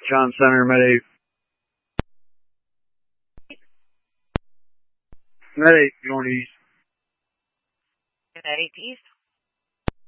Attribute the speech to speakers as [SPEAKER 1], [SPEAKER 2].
[SPEAKER 1] John Center, Med 8. Med 8, going east.
[SPEAKER 2] Med 8 east?